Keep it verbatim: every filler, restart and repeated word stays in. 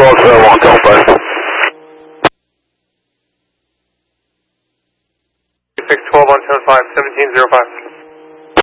twelve seven one, Delphi. six twelve one seven five, seventeen zero five.